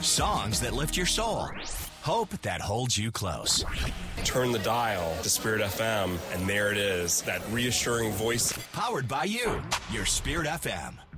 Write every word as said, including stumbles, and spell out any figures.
Songs that lift your soul. Hope that holds you close. Turn the dial to Spirit F M, and there it is, that reassuring voice. Powered by you, your Spirit F M.